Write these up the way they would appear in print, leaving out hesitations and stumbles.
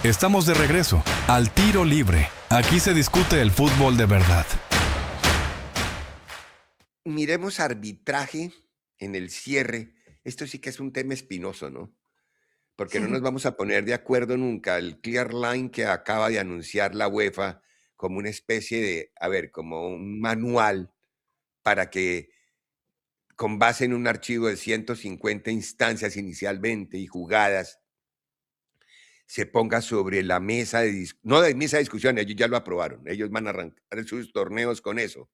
Estamos de regreso al Tiro Libre. Aquí se discute el fútbol de verdad. Miremos arbitraje en el cierre. Esto sí que es un tema espinoso, ¿no? Porque no nos vamos a poner de acuerdo nunca. El Clear Line que acaba de anunciar la UEFA como una especie de, como un manual para que, con base en un archivo de 150 instancias inicialmente y jugadas, se ponga sobre la mesa no de mesa de discusión, ellos ya lo aprobaron, ellos van a arrancar sus torneos con eso.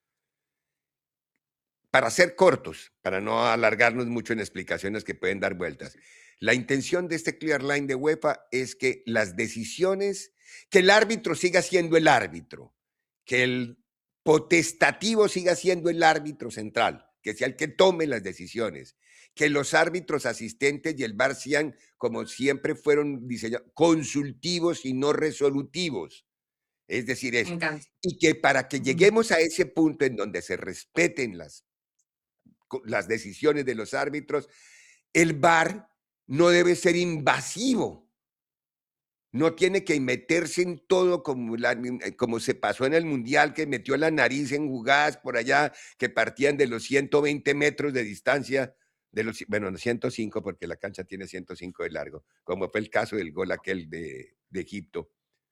Para ser cortos, para no alargarnos mucho en explicaciones que pueden dar vueltas, la intención de este Clear Line de UEFA es que las decisiones, que el árbitro siga siendo el árbitro, que el potestativo siga siendo el árbitro central, que sea el que tome las decisiones, que los árbitros asistentes y el VAR sean, como siempre fueron diseñados, consultivos y no resolutivos. Es decir, Me eso. encanta. Y que para que lleguemos a ese punto en donde se respeten las decisiones de los árbitros, el VAR no debe ser invasivo. No tiene que meterse en todo como se pasó en el Mundial, que metió la nariz en jugadas por allá que partían de los 120 metros de distancia, bueno, 105 porque la cancha tiene 105 de largo, como fue el caso del gol aquel de Egipto,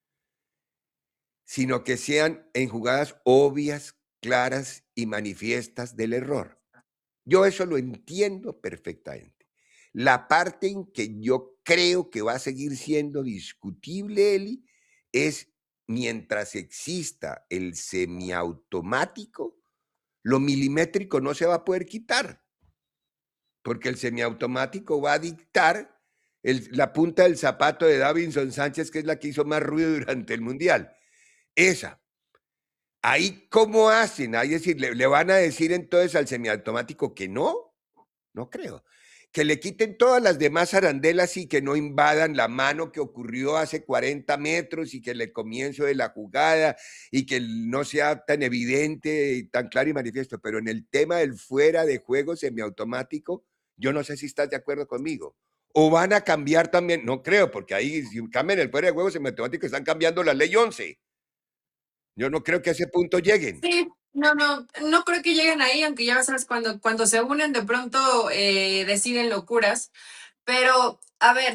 sino que sean en jugadas obvias, claras y manifiestas del error. Yo eso lo entiendo perfectamente. La parte en que yo creo que va a seguir siendo discutible, Eli, es mientras exista el semiautomático, lo milimétrico no se va a poder quitar, porque el semiautomático va a dictar la punta del zapato de Davinson Sánchez, que es la que hizo más ruido durante el Mundial. Esa. Ahí, ¿cómo hacen? Ahí es decir, ¿le van a decir entonces al semiautomático que no? No creo. Que le quiten todas las demás arandelas y que no invadan la mano que ocurrió hace 40 metros y que el comienzo de la jugada y que no sea tan evidente y tan claro y manifiesto. Pero en el tema del fuera de juego semiautomático, yo no sé si estás de acuerdo conmigo. O van a cambiar también, no creo, porque ahí si cambian el fuera de juego semiautomático están cambiando la ley 11. Yo no creo que a ese punto lleguen. Sí, no creo que lleguen ahí, aunque ya sabes, cuando se unen de pronto deciden locuras. Pero, a ver,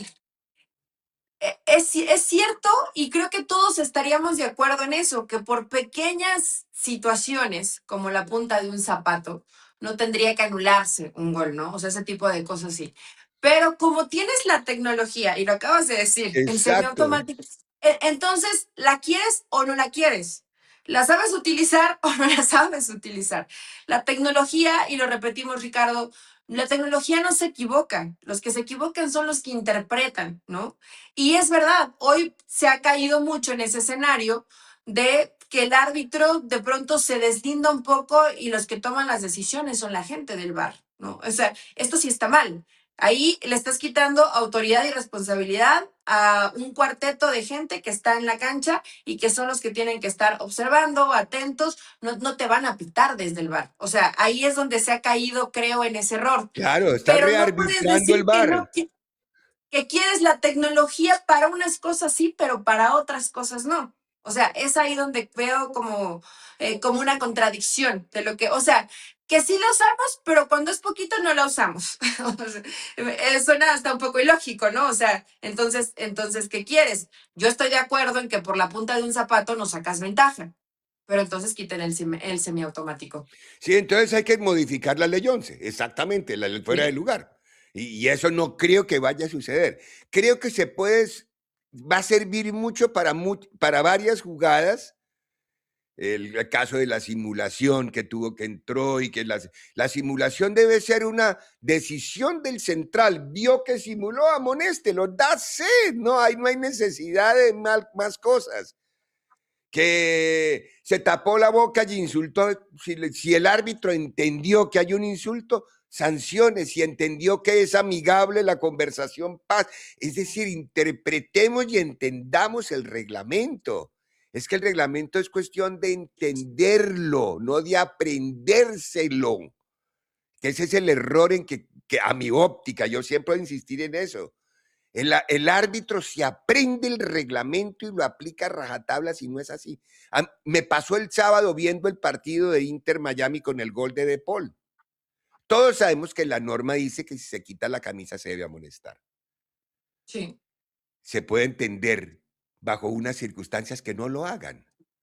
es cierto y creo que todos estaríamos de acuerdo en eso, que por pequeñas situaciones, como la punta de un zapato, no tendría que anularse un gol, ¿no? O sea, ese tipo de cosas sí. Pero como tienes la tecnología, y lo acabas de decir, el Exacto. semiautomático, entonces, ¿la quieres o no la quieres? ¿La sabes utilizar o no la sabes utilizar? La tecnología, y lo repetimos, Ricardo, la tecnología no se equivoca. Los que se equivocan son los que interpretan, ¿no? Y es verdad, hoy se ha caído mucho en ese escenario de que el árbitro de pronto se deslinda un poco y los que toman las decisiones son la gente del VAR, ¿no? O sea, esto sí está mal. Ahí le estás quitando autoridad y responsabilidad a un cuarteto de gente que está en la cancha y que son los que tienen que estar observando, atentos, no te van a pitar desde el VAR. O sea, ahí es donde se ha caído, creo, en ese error. Claro, está Pero no puedes rearbitrando el decir que VAR. no, que quieres la tecnología para unas cosas sí, pero para otras cosas no. O sea, es ahí donde veo como una contradicción de lo que, o sea, que sí la usamos, pero cuando es poquito no la usamos. O sea, suena hasta un poco ilógico, ¿no? O sea, entonces, ¿qué quieres? Yo estoy de acuerdo en que por la punta de un zapato no sacas ventaja, pero entonces quiten el semiautomático. Sí, entonces hay que modificar la ley 11, exactamente, la ley fuera de Sí. lugar. Y eso no creo que vaya a suceder. Creo que va a servir mucho para varias jugadas. El caso de la simulación que entró y que la simulación debe ser una decisión del central. Vio que simuló, amonéstelo, that's it. No hay necesidad de más cosas. Que se tapó la boca y insultó. Si el árbitro entendió que hay un insulto, sanciones. Si entendió que es amigable la conversación, paz. Es decir, interpretemos y entendamos el reglamento. Es que el reglamento es cuestión de entenderlo, no de aprendérselo. Ese es el error en que a mi óptica, yo siempre voy a insistir en eso. El árbitro se aprende el reglamento y lo aplica a rajatabla si no es así. Me pasó el sábado viendo el partido de Inter Miami con el gol de Paul. Todos sabemos que la norma dice que si se quita la camisa se debe amonestar. Sí. Se puede entender bajo unas circunstancias que no lo hagan.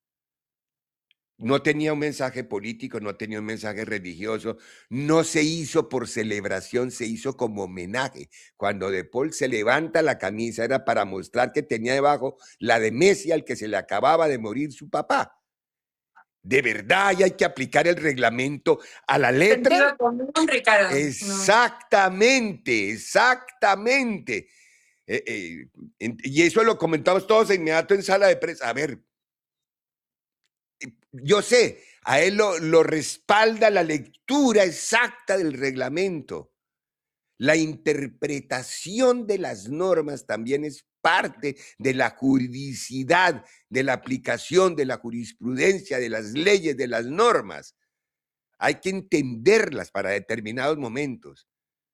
No tenía un mensaje político, no tenía un mensaje religioso, no se hizo por celebración, se hizo como homenaje. Cuando De Paul se levanta la camisa era para mostrar que tenía debajo la de Messi al que se le acababa de morir su papá. ¿De verdad hay que aplicar el reglamento a la letra? Sentido común, Ricardo. No. Exactamente, exactamente. Y eso lo comentamos todos de inmediato en sala de prensa. A ver, yo sé, a él lo respalda la lectura exacta del reglamento. La interpretación de las normas también es parte de la juridicidad, de la aplicación, de la jurisprudencia, de las leyes, de las normas. Hay que entenderlas para determinados momentos.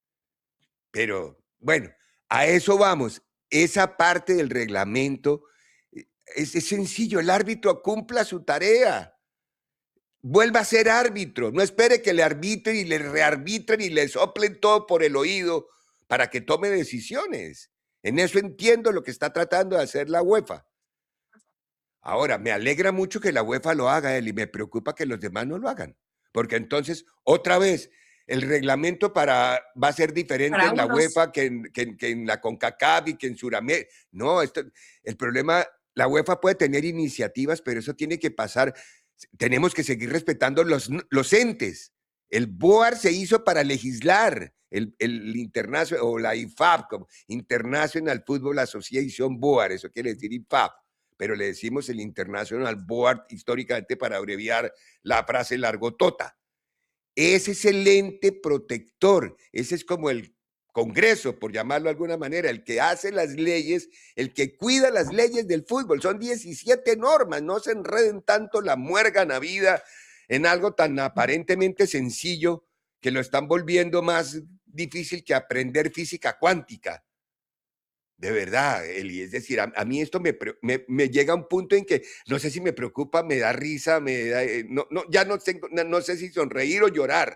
Pero bueno, a eso vamos. Esa parte del reglamento es sencillo. El árbitro cumpla su tarea. Vuelva a ser árbitro. No espere que le arbitren y le rearbitren y le soplen todo por el oído para que tome decisiones. En eso entiendo lo que está tratando de hacer la UEFA. Ahora, me alegra mucho que la UEFA lo haga, él, y me preocupa que los demás no lo hagan. Porque entonces, otra vez, el reglamento va a ser diferente Para en la unos. UEFA que en la CONCACAF y que en Sudamérica. No, el problema, la UEFA puede tener iniciativas, pero eso tiene que pasar. Tenemos que seguir respetando los entes. El BOAR se hizo para legislar, el International, o la IFAB, como International Football Association BOAR, eso quiere decir IFAB, pero le decimos el International Board históricamente para abreviar la frase largotota. Ese es el ente protector, ese es como el Congreso, por llamarlo de alguna manera, el que hace las leyes, el que cuida las leyes del fútbol. Son 17 normas, no se enreden tanto la muérgana vida en algo tan aparentemente sencillo que lo están volviendo más difícil que aprender física cuántica. De verdad, Eli, es decir, a mí esto me llega a un punto en que no sé si me preocupa, me da risa, ya no sé si sonreír o llorar.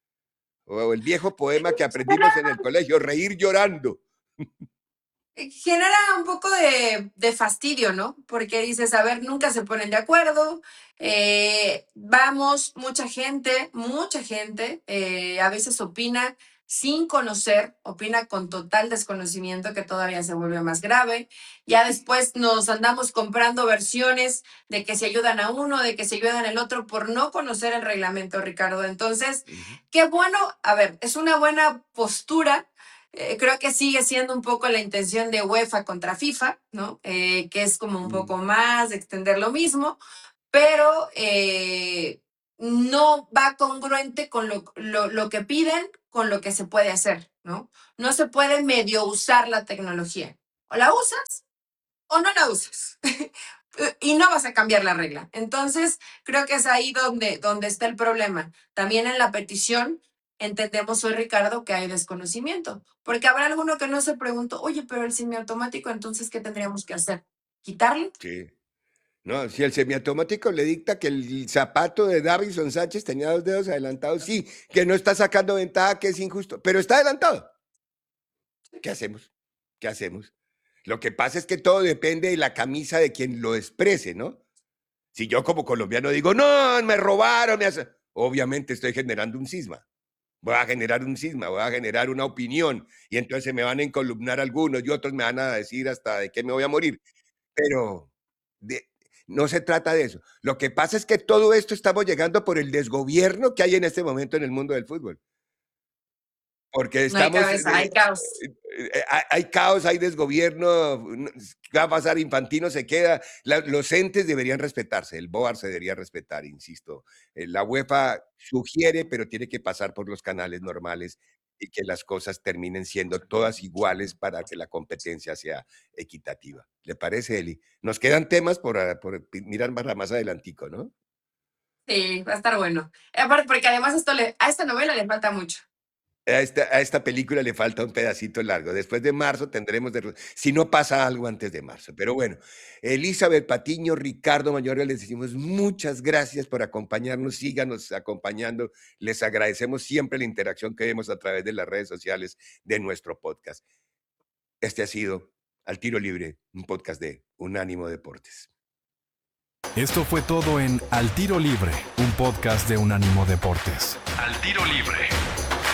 O el viejo poema que aprendimos en el colegio, reír llorando. Genera un poco de fastidio, ¿no? Porque dices, a ver, nunca se ponen de acuerdo, vamos, mucha gente, a veces opina sin conocer, opina con total desconocimiento, que todavía se vuelve más grave. Ya después nos andamos comprando versiones de que se ayudan a uno, de que se ayudan al otro por no conocer el reglamento, Ricardo. Entonces, qué bueno, a ver, es una buena postura. Creo que sigue siendo un poco la intención de UEFA contra FIFA, ¿no? Que es como un poco más de extender lo mismo, pero no va congruente con lo que piden, con lo que se puede hacer, ¿no? No se puede medio usar la tecnología. O la usas o no la usas. Y no vas a cambiar la regla. Entonces, creo que es ahí donde está el problema. También en la petición entendemos hoy, Ricardo, que hay desconocimiento. Porque habrá alguno que no se preguntó, oye, pero el semiautomático, entonces, ¿qué tendríamos que hacer? ¿Quitarlo? Sí. No, si el semiautomático le dicta que el zapato de Davinson Sánchez tenía 2 dedos adelantados, sí, que no está sacando ventaja, que es injusto, pero está adelantado. ¿Qué hacemos? ¿Qué hacemos? Lo que pasa es que todo depende de la camisa de quien lo exprese, ¿no? Si yo como colombiano digo, no, me robaron, obviamente estoy generando un cisma. Voy a generar un cisma, voy a generar una opinión y entonces se me van a encolumnar algunos y otros me van a decir hasta de qué me voy a morir. Pero no se trata de eso. Lo que pasa es que todo esto estamos llegando por el desgobierno que hay en este momento en el mundo del fútbol. Porque No hay estamos, cabeza, hay caos. hay caos, hay desgobierno, ¿qué va a pasar? Infantino se queda, los entes deberían respetarse, el BOAR se debería respetar, insisto. La UEFA sugiere, pero tiene que pasar por los canales normales y que las cosas terminen siendo todas iguales para que la competencia sea equitativa. ¿Le parece, Eli? Nos quedan temas por mirar más adelantico, ¿no? Sí, va a estar bueno. Aparte, porque además a esta novela le falta mucho. A esta película le falta un pedacito largo. Después de marzo tendremos si no pasa algo antes de marzo. Pero bueno, Elizabeth Patiño, Ricardo Mayorga, les decimos muchas gracias por acompañarnos. Síganos acompañando. Les agradecemos siempre la interacción que vemos a través de las redes sociales de nuestro podcast. Este ha sido Al Tiro Libre, un podcast de Unánimo Deportes. Esto fue todo en Al Tiro Libre, un podcast de Unánimo Deportes. Al Tiro Libre.